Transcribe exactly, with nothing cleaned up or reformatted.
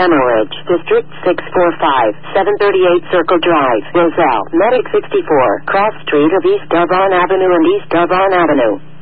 Hemorrhage, District six four five, seven thirty-eight Circle Drive, Roselle, Medic sixty-four, Cross Street of East Devon Avenue and East Devon Avenue.